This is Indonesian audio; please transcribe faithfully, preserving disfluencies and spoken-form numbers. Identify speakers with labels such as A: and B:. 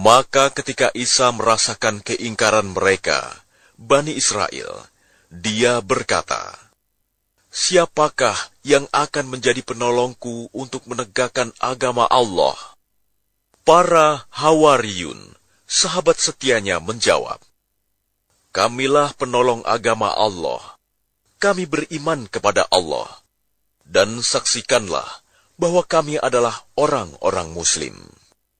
A: Maka ketika Isa merasakan keingkaran mereka, Bani Israel, dia berkata, "Siapakah yang akan menjadi penolongku untuk menegakkan agama Allah?" Para Hawariyun, sahabat setianya, menjawab, "Kamilah penolong agama Allah. Kami beriman kepada Allah, dan saksikanlah bahwa kami adalah orang-orang Muslim."